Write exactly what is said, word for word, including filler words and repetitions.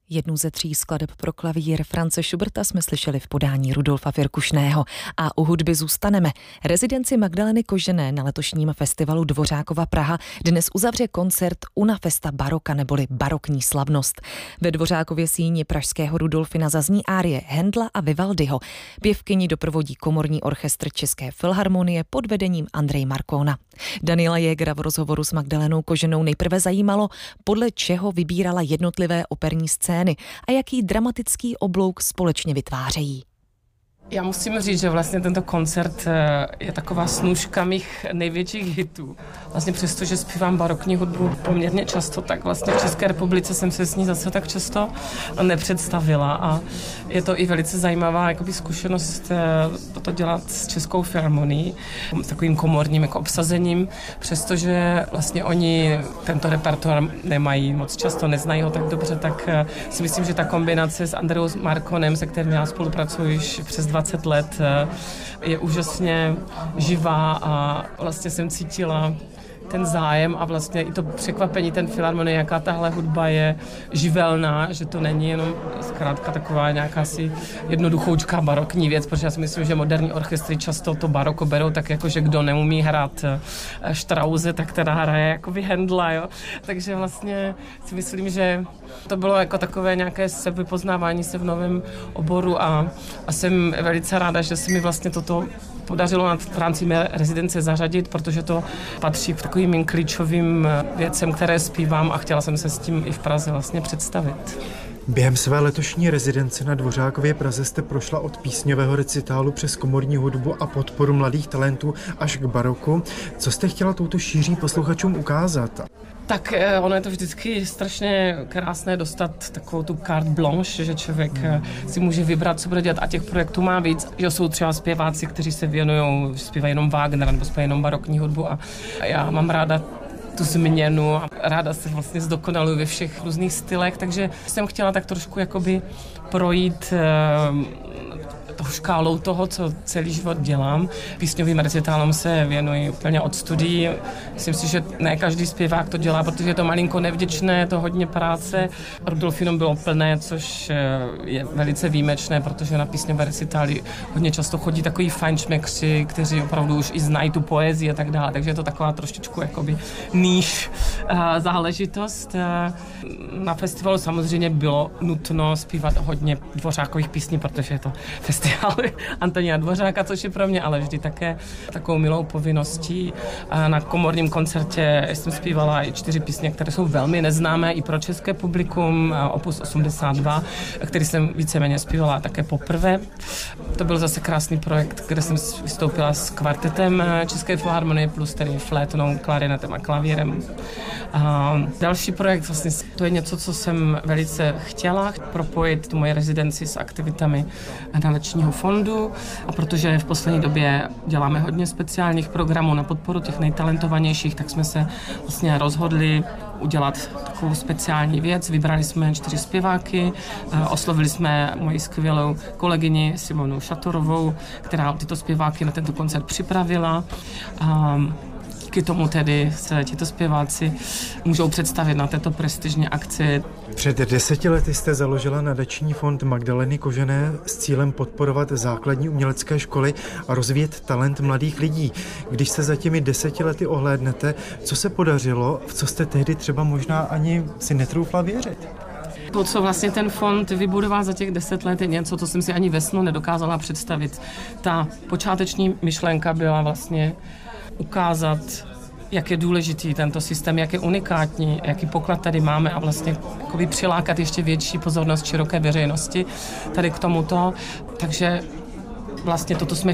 Jednu ze tří skladeb pro klavír Franze Schuberta jsme slyšeli v podání Rudolfa Virkušného. A u hudby zůstaneme. Rezidenci Magdaleny Kožené na letošním festivalu Dvořákova Praha dnes uzavře koncert Una Festa Baroka neboli Barokní slavnost. Ve Dvořákově síni pražského Rudolfina zazní árie Händla a Vivaldiho. Pěvkyni doprovodí komorní orchestr České filharmonie pod vedením Andrej Markóna. Daniela Jägera v rozhovoru s Magdalenou Koženou nejprve zajímalo, podle čeho vybírala jednotlivé operní scény a jaký dramatický oblouk společně vytvářejí. Já musím říct, že vlastně tento koncert je taková snůška mých největších hitů. Vlastně přesto, že zpívám barokní hudbu poměrně často, tak vlastně v České republice jsem se s ní zase tak často nepředstavila a je to i velice zajímavá jakoby zkušenost toto dělat s Českou filharmonií, s takovým komorním jako obsazením, přestože vlastně oni tento repertoár nemají moc často, neznají ho tak dobře, tak si myslím, že ta kombinace s Andreou Markónem, se kterým já spolupracuji již přes dvacet let, je úžasně živá a vlastně jsem cítila ten zájem a vlastně i to překvapení ten filharmonie, jaká tahle hudba je živelná, že to není jenom zkrátka taková nějaká si jednoduchoučká barokní věc, protože já si myslím, že moderní orchestry často to baroko berou tak jako, že kdo neumí hrát Strause, tak teda hraje jako Händla, jo. Takže vlastně si myslím, že to bylo jako takové nějaké sebepoznávání se v novém oboru a, a jsem velice ráda, že se mi vlastně toto podařilo v rámci mé rezidence zařadit, protože to patří k takovým mým klíčovým věcem, které zpívám a chtěla jsem se s tím i v Praze vlastně představit. Během své letošní rezidence na Dvořákově Praze jste prošla od písňového recitálu přes komorní hudbu a podporu mladých talentů až k baroku. Co jste chtěla touto šíří posluchačům ukázat? Tak ono je to vždycky strašně krásné dostat takovou tu carte blanche, že člověk si může vybrat, co bude dělat a těch projektů má víc. Že jsou třeba zpěváci, kteří se věnují, zpívají jenom Wagnera nebo zpívají jenom barokní hudbu a já mám ráda tu změnu a ráda se vlastně zdokonaluji ve všech různých stylech, takže jsem chtěla tak trošku jakoby projít tou škálou toho, co celý život dělám. Písňovým recitálům se věnuji úplně od studií. Myslím si, že ne každý zpěvák to dělá, protože je to malinko nevděčné, je to hodně práce. Rudolfinum bylo plné, což je velice výjimečné, protože na písňové recitály hodně často chodí takový fajnšmekři, kteří opravdu už i znají tu poezii a tak dále, takže je to taková trošičku jakoby níž záležitost. Na festivalu samozřejmě bylo nutno zpívat hodně dvořákových písní, protože je to festival Antonína Dvořáka, což je pro mě ale vždy také takovou milou povinností. Na komorním koncertě jsem zpívala i čtyři písně, které jsou velmi neznámé i pro české publikum, opus osmdesát dva, který jsem víceméně zpívala také poprvé. To byl zase krásný projekt, kde jsem vystoupila s kvartetem České filharmonie plus tedy flétnou, klarinetem a klavírem. A další projekt, vlastně to je něco, co jsem velice chtěla, propojit tu moje rezidenci s aktivitami nadačního fondu a protože v poslední době děláme hodně speciálních programů na podporu těch nejtalentovanějších, tak jsme se vlastně rozhodli udělat takovou speciální věc. Vybrali jsme čtyři zpěváky, oslovili jsme moji skvělou kolegyni Simonu Šatorovou, která tyto zpěváky na tento koncert připravila. Díky tomu tedy se tito zpěváci můžou představit na této prestižní akci. Před deseti lety jste založila nadační fond Magdaleny Kožené s cílem podporovat základní umělecké školy a rozvíjet talent mladých lidí. Když se za těmi deseti lety ohlédnete, co se podařilo, v co jste tehdy třeba možná ani si netroufla věřit? To, co vlastně ten fond vybudoval za těch deset let, je něco, co jsem si ani ve snu nedokázala představit. Ta počáteční myšlenka byla vlastně ukázat, jak je důležitý tento systém, jak je unikátní, jaký poklad tady máme a vlastně přilákat ještě větší pozornost široké veřejnosti tady k tomuto. Takže vlastně toto jsme